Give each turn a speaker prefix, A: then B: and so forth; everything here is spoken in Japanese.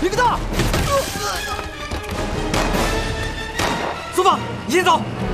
A: 别个大！苏放，你先走。